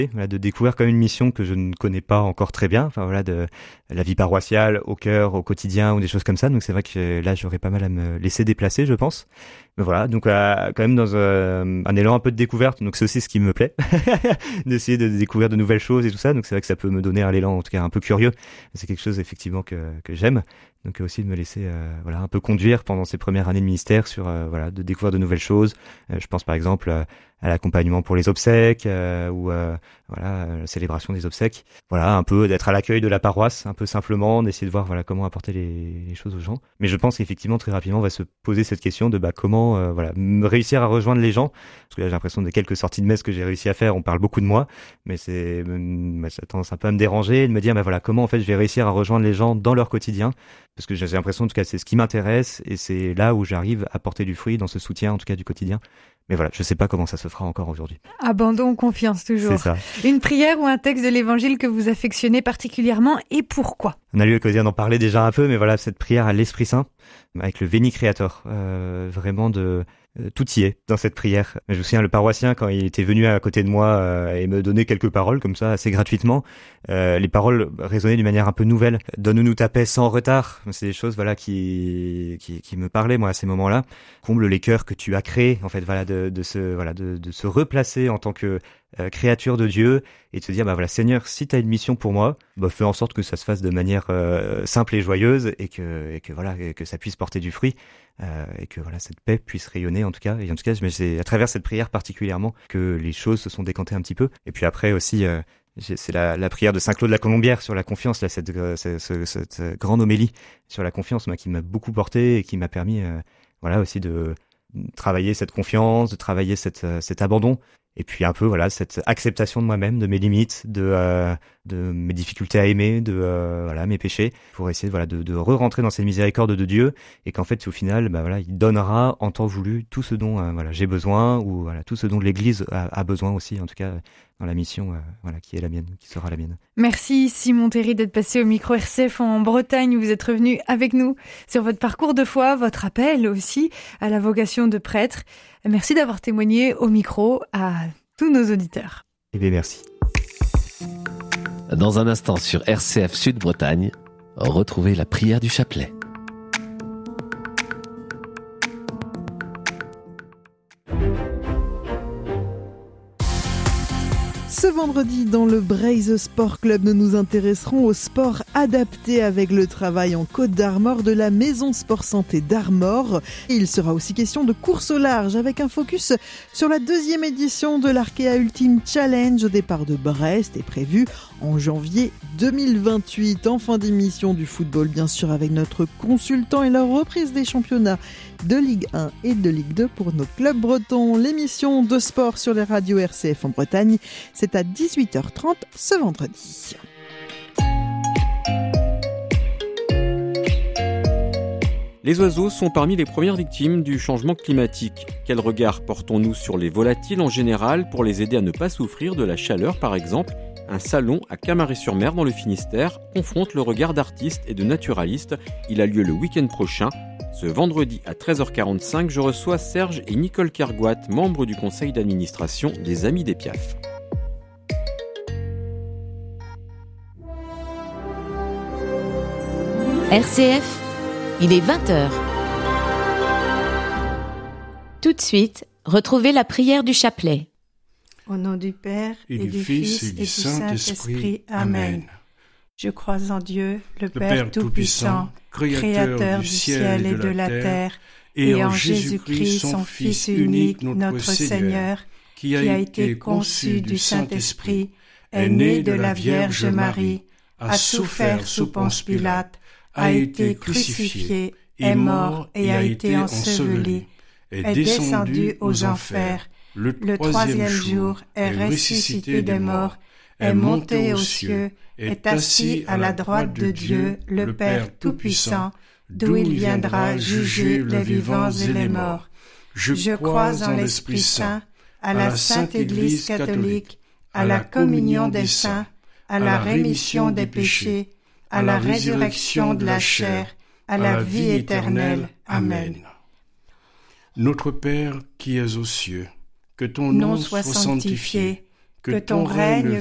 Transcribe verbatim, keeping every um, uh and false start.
Voilà, de découvrir quand même une mission que je ne connais pas encore très bien, enfin voilà, de la vie paroissiale au cœur, au quotidien ou des choses comme ça. Donc c'est vrai que là j'aurais pas mal à me laisser déplacer, je pense. Mais voilà, donc euh, quand même dans euh, un élan un peu de découverte. Donc c'est aussi ce qui me plaît, d'essayer de découvrir de nouvelles choses et tout ça. Donc c'est vrai que ça peut me donner un élan en tout cas un peu curieux. C'est quelque chose effectivement que que j'aime. Donc aussi de me laisser euh, voilà un peu conduire pendant ces premières années de ministère sur euh, voilà de découvrir de nouvelles choses. Euh, je pense par exemple euh, à l'accompagnement pour les obsèques euh, ou euh, voilà la célébration des obsèques. Voilà un peu d'être à l'accueil de la paroisse, un peu simplement d'essayer de voir voilà comment apporter les, les choses aux gens. Mais je pense qu'effectivement très rapidement on va se poser cette question de bah comment euh, voilà réussir à rejoindre les gens. Parce que là j'ai l'impression de quelques sorties de messe que j'ai réussi à faire, on parle beaucoup de moi, mais c'est bah, ça a tendance un peu à me déranger et de me dire bah voilà comment en fait je vais réussir à rejoindre les gens dans leur quotidien. Parce que j'ai l'impression, en tout cas, c'est ce qui m'intéresse et c'est là où j'arrive à porter du fruit dans ce soutien, en tout cas, du quotidien. Mais voilà, je sais pas comment ça se fera encore aujourd'hui. Abandon, confiance, toujours. C'est ça. Une prière ou un texte de l'évangile que vous affectionnez particulièrement et pourquoi? On a eu l'occasion d'en parler déjà un peu, mais voilà, cette prière à l'Esprit Saint, avec le Veni Creator, euh, vraiment de... Euh, tout y est dans cette prière. Je me souviens le paroissien quand il était venu à côté de moi euh, et me donnait quelques paroles comme ça assez gratuitement. Euh, les paroles résonnaient d'une manière un peu nouvelle. Donne-nous ta paix sans retard. C'est des choses voilà qui qui, qui me parlaient moi à ces moments-là. Comble les cœurs que tu as créés en fait voilà de, de se voilà de, de se replacer en tant que euh, créature de Dieu et de se dire bah voilà Seigneur si t'as une mission pour moi bah fais en sorte que ça se fasse de manière euh, simple et joyeuse et que et que voilà et que ça puisse porter du fruit. Euh, et que voilà cette paix puisse rayonner en tout cas et en tout cas c'est à travers cette prière particulièrement que les choses se sont décantées un petit peu et puis après aussi euh, c'est la, la prière de Saint Claude la Colombière sur la confiance là cette, cette, cette, cette grande homélie sur la confiance moi, qui m'a beaucoup porté et qui m'a permis euh, voilà aussi de travailler cette confiance de travailler cette, cet abandon et puis un peu voilà cette acceptation de moi-même, de mes limites, de euh, de mes difficultés à aimer, de euh, voilà mes péchés, pour essayer voilà de, de re-rentrer dans cette miséricorde de Dieu et qu'en fait au final bah voilà il donnera en temps voulu tout ce dont euh, voilà j'ai besoin ou voilà tout ce dont l'Église a, a besoin aussi en tout cas dans la mission euh, voilà qui est la mienne, qui sera la mienne. Merci Simon Théry d'être passé au micro R C F en Bretagne. Vous êtes revenu avec nous sur votre parcours de foi, votre appel aussi à la vocation de prêtre. Merci d'avoir témoigné au micro à tous nos auditeurs. Eh bien merci. Dans un instant sur R C F Sud-Bretagne, retrouvez la prière du chapelet. Ce vendredi, dans le Braise Sport Club, nous nous intéresserons au sport adapté avec le travail en Côte d'Armor de la Maison Sport Santé d'Armor. Il sera aussi question de course au large avec un focus sur la deuxième édition de l'Arkea Ultimate Challenge au départ de Brest et prévu en janvier deux mille vingt-huit. En fin d'émission du football, bien sûr, avec notre consultant et la reprise des championnats de Ligue un et de Ligue deux pour nos clubs bretons. L'émission de sport sur les radios R C F en Bretagne, c'est à dix-huit heures trente ce vendredi. Les oiseaux sont parmi les premières victimes du changement climatique. Quel regard portons-nous sur les volatiles en général pour les aider à ne pas souffrir de la chaleur par exemple ? Un salon à Camaret-sur-Mer dans le Finistère confronte le regard d'artistes et de naturalistes. Il a lieu le week-end prochain. Ce vendredi à treize heures quarante-cinq, je reçois Serge et Nicole Kergoat, membres du conseil d'administration des Amis des Piaf. R C F, il est vingt heures. Tout de suite, retrouvez la prière du chapelet. Au nom du Père, et, et du Fils, et du Saint-Esprit. Amen. Je crois en Dieu, le, le Père Tout-Puissant, Créateur du ciel et de la terre, et en Jésus-Christ, son Fils unique, notre Seigneur, qui a été conçu du Saint-Esprit, est né de la Vierge Marie, a souffert sous Ponce Pilate, a été crucifié, est mort et a été enseveli, est descendu aux enfers, le troisième jour est ressuscité des morts, est monté aux cieux, est assis à la droite de Dieu, le Père Tout-Puissant, d'où il viendra juger les vivants et les morts. Je crois en l'Esprit Saint, à la Sainte Église catholique, à la communion des saints, à la rémission des péchés, à la résurrection de la chair, à la vie éternelle. Amen. Notre Père qui es aux cieux, que ton nom soit sanctifié, Que ton règne